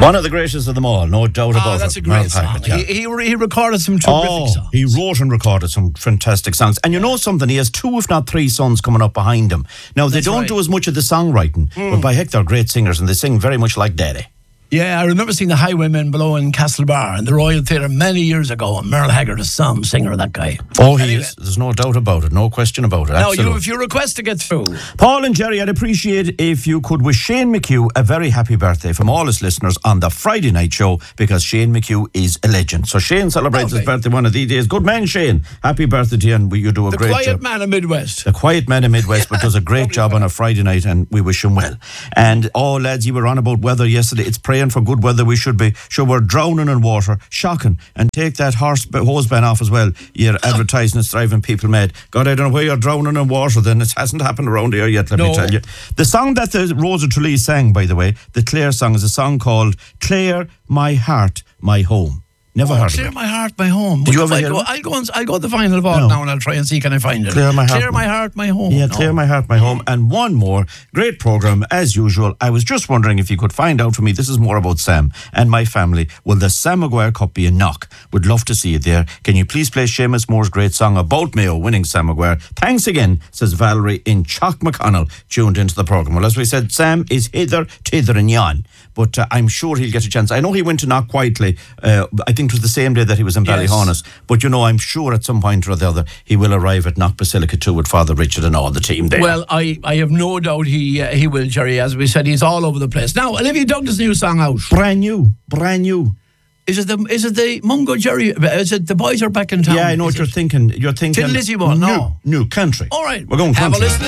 One of the greatest of them all, no doubt about it. That's a great song. Hackett, yeah. He recorded some terrific songs. He wrote and recorded some fantastic songs. And you know something, he has 2 if not 3 sons coming up behind him. Now, they don't do as much of the songwriting, but by heck, they're great singers, and they sing very much like Daddy. Yeah, I remember seeing the Highwaymen below in Castlebar in the Royal Theatre many years ago, and Merle Haggard is some singer, that guy. Oh, he is. There's no doubt about it. No question about it. Now, Absolutely. if you request to get through. Paul and Jerry, I'd appreciate if you could wish Shane McHugh a very happy birthday from all his listeners on the Friday night show, because Shane McHugh is a legend. So Shane celebrates his birthday one of these days. Good man, Shane. Happy birthday to you, and you do a great job. The quiet man of Midwest. The quiet man in Midwest, but does a great job on a Friday night, and we wish him well. And, lads, you were on about weather yesterday. It's praying for good weather. We should be. Sure, we're drowning in water. Shocking. And take that hose ban off as well. You're advertising it's driving people mad. God, I don't know where you're drowning in water then. It hasn't happened around here yet, let me tell you. The song that the Rosa Tralee sang, by the way, the Clare song, is a song called Clare, My Heart, My Home. Never heard of Clear it. My Heart, My Home. Did you ever hear it? I'll go to the final vault now, and I'll try and see can I find it. Clear My Heart, My Home. Yeah, Clear My Heart, My Home. And one more. Great programme, as usual. I was just wondering if you could find out for me, this is more about Sam and my family. Will the Sam Maguire Cup be a knock? Would love to see it there. Can you please play Seamus Moore's great song about Mayo winning Sam Maguire? Thanks again, says Valerie in Chalk McConnell, tuned into the programme. Well, as we said, Sam is hither, tither and yon. But I'm sure he'll get a chance. I know he went to Knock Quietly. I think it was the same day that he was in Ballyhonus. But, I'm sure at some point or the other he will arrive at Knock Basilica too with Father Richard and all the team there. Well, I have no doubt he will, Jerry. As we said, he's all over the place. Now, Olivia Douglas' new song out. Brand new. Is it the Mungo Jerry? Is it the boys are back in town? Yeah, I know what you're thinking. You're thinking Tin Lizzie one? No. New country. All right. We're going country. Have a listen.